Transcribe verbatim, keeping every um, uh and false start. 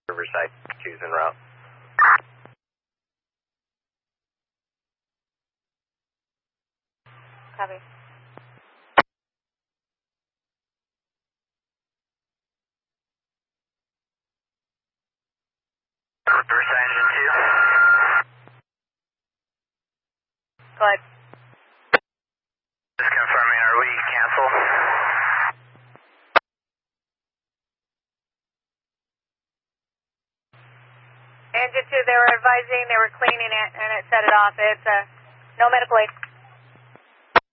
Riverside two's en route. Copy. Riverside engine two. Go ahead. Just confirming, are we cancel? Engine two, they were advising, they were cleaning it, and it set it off. It's uh, no medical aid.